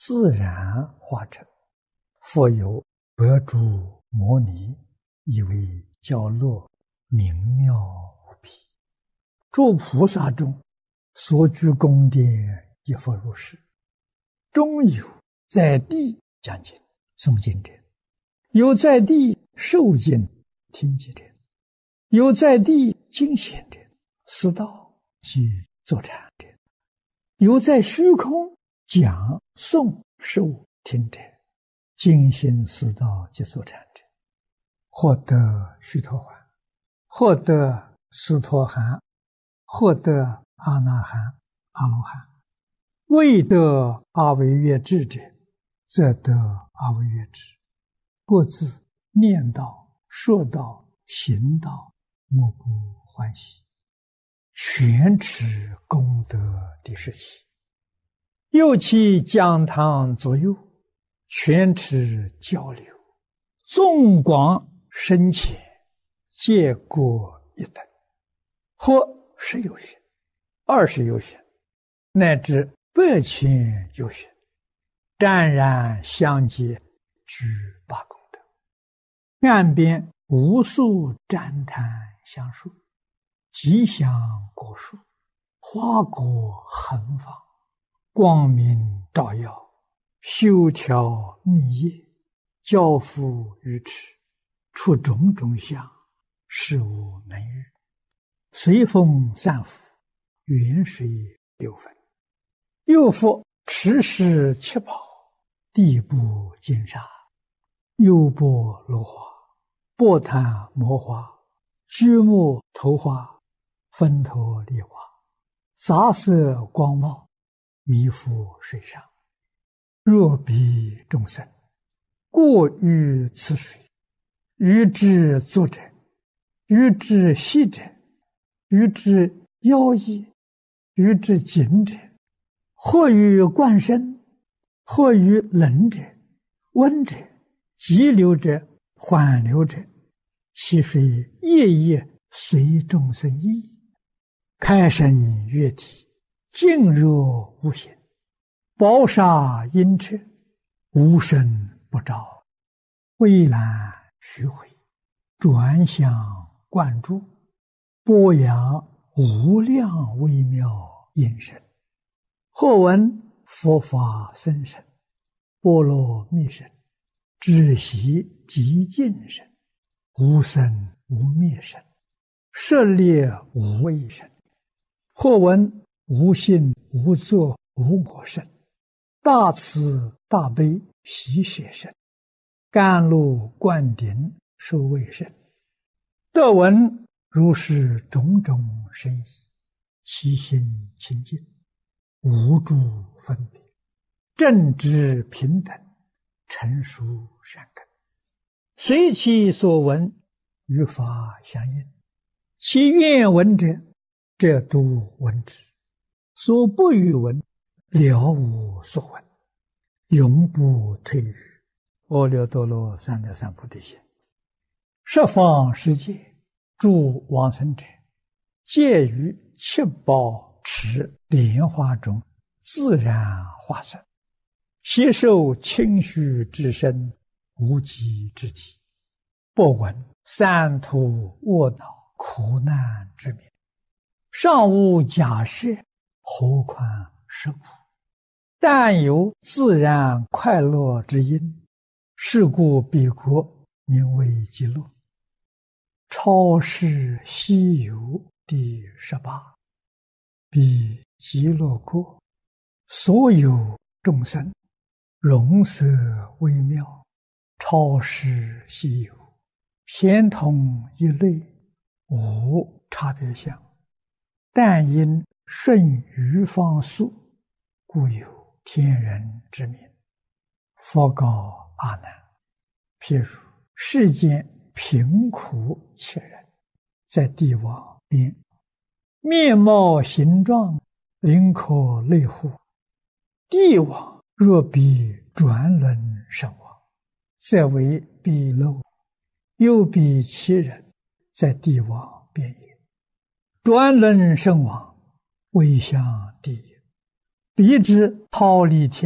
自然化成，复有百诸摩尼，以为教乐明妙无比。诸菩萨中所居宫殿，亦复如是。中有在地讲经诵经者，有在地受经听经者，有在地经显者，思道及坐禅者，有在虚空讲诵受听者，精心思道及坐禅者，获得须陀洹，获得斯陀含，获得阿那含、阿罗汉。未得阿惟越致者，则得阿惟越致。各自念道、说道、行道，莫不欢喜，全持功德第17。又其讲堂左右，全持交流，纵广深浅，皆各一等，或10有学，20有学，乃至100千有学，湛然相接，具8功德。岸边无数旃檀香树，吉祥果树，花果横放，光明照耀，修条密叶，交付于持，出种种相，事无能遇。随风散伏，远水流分。又复持世7宝，地布金沙，优波罗花，波檀摩花，居木头花，分头梨花，杂色光茂，弥覆水上。若彼众生过于此水，于之作者，于之息者，于之妖异，于之紧者，或于灌身，或于冷者、温者、急流者、缓流者，其水夜夜随众生意，开生悦体，静若无形，宝沙阴彻，无声不照，蔚蓝虚回，转向灌注，播扬无量微妙音声。或闻佛法僧声，波罗蜜声，止息极静声，无生无灭声，舍猎无畏声。或闻无性无作无我声，大慈大悲喜舍声，甘露灌顶受畏声。得闻如是种种声意，其心清净，无诸分别，正直平等，成熟善根，随其所闻，与法相应。其愿闻者，则都闻之；所不欲闻，了无所闻，永不退于阿耨多罗三藐三菩提心。十方世界诸往生者，皆于7宝池莲花中自然化身，悉受清虚之身，无极之体，不闻三途卧恼苦难之名，尚无假设，何况是苦？但有自然快乐之因，是故彼国名为极乐。超世西游第18。彼极乐国，所有众生，容色微妙，超世西游，咸同一类，无差别相。但因顺于方速，故有天人之名。佛告阿难：譬如世间贫苦切人，在地网边，面貌形状，灵可类乎？地网若比转轮圣王，则为彼漏；又比其人，在地网边也。转轮圣王，为向地也。彼之忉利天